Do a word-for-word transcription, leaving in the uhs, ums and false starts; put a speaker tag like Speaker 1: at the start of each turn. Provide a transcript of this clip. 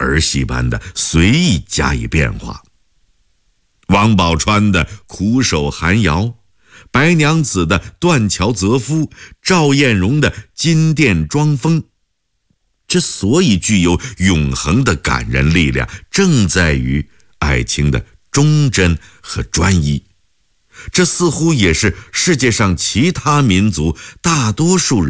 Speaker 1: 儿戏般的随意加以变化。王宝钏的苦守寒窑，白娘子的断桥责夫，赵艳荣的金殿装疯，之所以具有永恒的感人力量，正在于爱情的忠贞和专一。这似乎也是世界上其他民族大多数人